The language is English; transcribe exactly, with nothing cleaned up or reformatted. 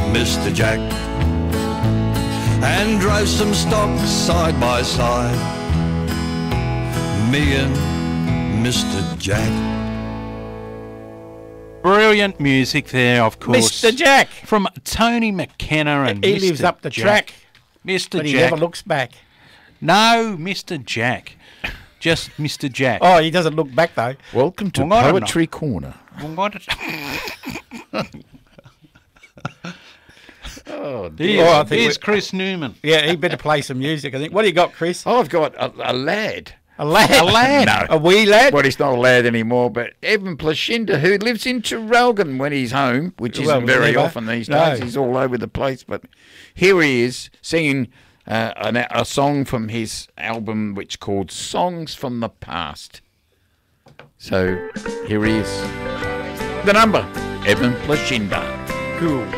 Mister Jack, and drove some stock side by side, me and Mister Jack. Brilliant music there, of course. Mister Jack. From Tony McKenna and He Mister lives up the Jack. track, Mister but he Jack. never looks back. No, Mister Jack. Just Mister Jack. Oh, he doesn't look back, though. Welcome to Well, I don't know. Poetry Corner. Well, what did- Oh, dear. Here's, Oh, I think here's we- Chris Newman. Yeah, he better play some music, I think. What do you got, Chris? I've got a, a lad. A lad? A lad? No. A wee lad? Well, he's not a lad anymore, but Evan Plashinda, who lives in Traralgon when he's home, which isn't Well, very never. often these No. days. He's all over the place. But here he is singing uh, an, a song from his album, which called Songs from the Past. So here he is. The number, Evan Plashinda. Cool.